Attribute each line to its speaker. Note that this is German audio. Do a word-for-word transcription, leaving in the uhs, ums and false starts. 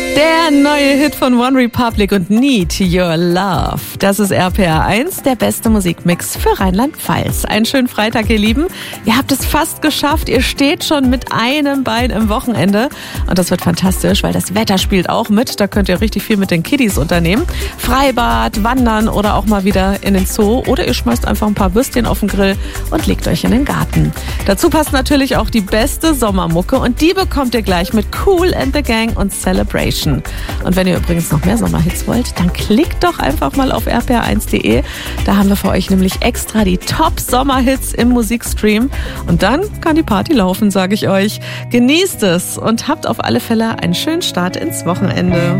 Speaker 1: Der neue Hit von One Republic und Need Your Love. Das ist R P R eins, der beste Musikmix für Rheinland-Pfalz. Einen schönen Freitag, ihr Lieben. Ihr habt es fast geschafft. Ihr steht schon mit einem Bein im Wochenende. Und das wird fantastisch, weil das Wetter spielt auch mit. Da könnt ihr richtig viel mit den Kiddies unternehmen. Freibad, wandern oder auch mal wieder in den Zoo. Oder ihr schmeißt einfach ein paar Würstchen auf den Grill und legt euch in den Garten. Dazu passt natürlich auch die beste Sommermucke. Und die bekommt ihr gleich mit Kool and the Gang und Celebration. Und wenn ihr übrigens noch mehr Sommerhits wollt, dann klickt doch einfach mal auf r p r eins punkt de. Da haben wir für euch nämlich extra die Top-Sommerhits im Musikstream. Und dann kann die Party laufen, sage ich euch. Genießt es und habt auf alle Fälle einen schönen Start ins Wochenende.